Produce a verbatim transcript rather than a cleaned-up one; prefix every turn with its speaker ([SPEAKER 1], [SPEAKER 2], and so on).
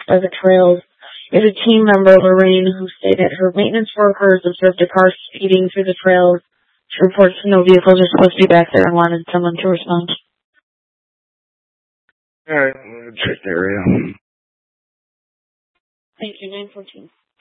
[SPEAKER 1] by the trails is a team member, Lorraine, who stated her maintenance workers observed a car speeding through the trails. She reports no vehicles are supposed to be back there and wanted someone to respond.
[SPEAKER 2] Alright, I'm going to check the area.
[SPEAKER 1] Thank you, nine fourteen.